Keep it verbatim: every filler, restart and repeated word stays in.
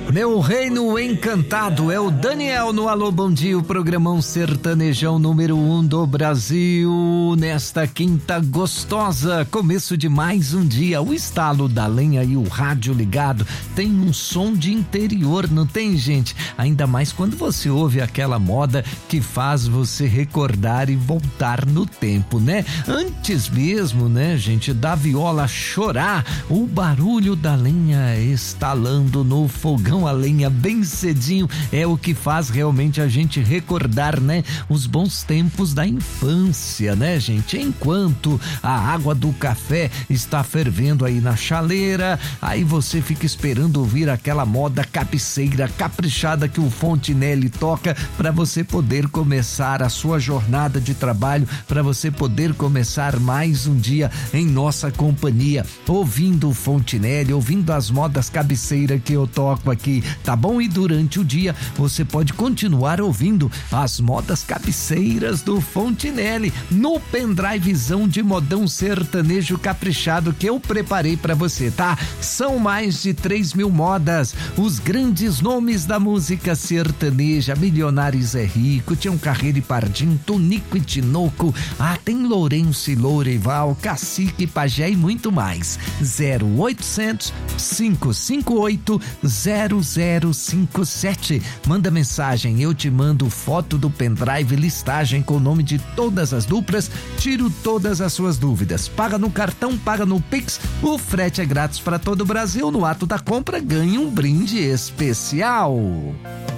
Meu reino encantado é o Daniel no Alô Bom Dia, o programão sertanejão número um do Brasil. Nesta quinta gostosa, começo de mais um dia, o estalo da lenha e o rádio ligado tem um som de interior, não tem, gente? Ainda mais quando você ouve aquela moda que faz você recordar e voltar no tempo, né? Antes mesmo, né, gente, da viola chorar, o barulho da lenha estalando no fogão a lenha bem cedinho é o que faz realmente a gente recordar, né, os bons tempos da infância, né, gente? Enquanto a água do café está fervendo aí na chaleira, aí você fica esperando ouvir aquela moda cabeceira caprichada que o Fontinelli toca para você poder começar a sua jornada de trabalho, para você poder começar mais um dia em nossa companhia, ouvindo o Fontinelli, ouvindo as modas cabeceira que eu toco aqui, tá bom? E durante o dia você pode continuar ouvindo as modas cabeceiras do Fontinelli no pendrivezão de modão sertanejo caprichado que eu preparei pra você, tá? São mais de três mil modas, os grandes nomes da música sertaneja: Milionários é Rico, Tião Carreiro e Pardim, Tonico e Tinoco, ah, tem Lourenço e Lourival, Cacique e Pajé e muito mais. zero oitocentos, cinco cinco oito, zero zero cinco sete. Manda mensagem, eu te mando foto do pendrive, listagem com o nome de todas as duplas, tiro todas as suas dúvidas. Paga no cartão, paga no Pix, o frete é grátis para todo o Brasil. No ato da compra ganhe um brinde especial.